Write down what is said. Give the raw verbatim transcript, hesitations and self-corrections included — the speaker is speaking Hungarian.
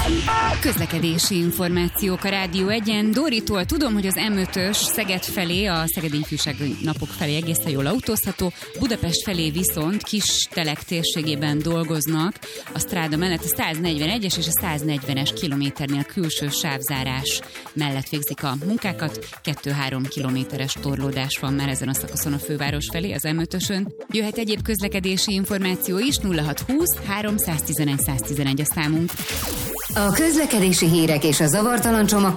Közlekedési információk a Rádió egyen. Doritól tudom, hogy az em ötös Szeged felé, a Szegedi Ifjúsági Napok felé egészen jól autózható, Budapest felé viszont Kistelek térségében dolgoznak. A stráda mellett a száznegyvenegyes és a száznegyvenes kilométernél külső sávzárás mellett végzik a munkákat. kettő-három kilométeres torlódás van már ezen a szakaszon a főváros felé, az em ötösön. Jöhet egyéb közlekedési információ is, nulla hat húsz háromszáztizenegy száztizenegy a számunk. A közlekedési hírek és a zavartalan csomag